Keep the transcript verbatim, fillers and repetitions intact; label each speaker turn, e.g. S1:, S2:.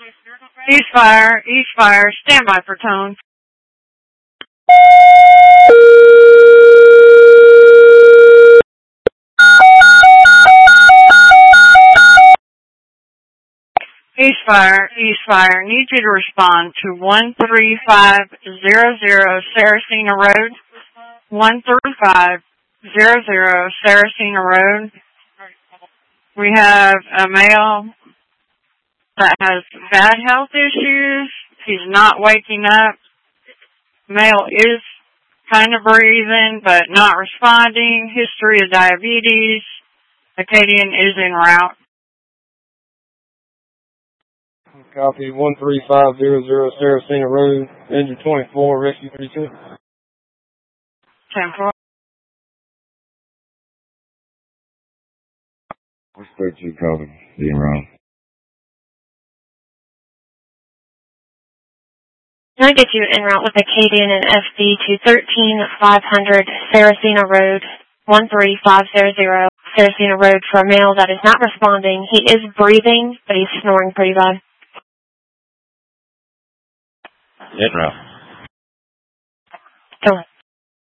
S1: Eastfire, Eastfire, stand by for tone. Eastfire, Eastfire, need you to respond to one three five zero zero Saracena Road. one three five zero zero Saracena Road. We have a male that has bad health issues. He's not waking up. Male is kind of breathing, but not responding. History of diabetes. Acadian is en route.
S2: Copy one three five zero zero Saracena Road, engine twenty-four, rescue thirty-two.
S1: ten four.
S3: What's thirty-two copy? Being wrong.
S4: Can I get you en route with Acadian and F B to thirteen five hundred Saracena Road, one three five zero zero Saracena Road for a male that is not responding. He is breathing, but he's snoring pretty bad.
S3: En route.
S4: Go ahead.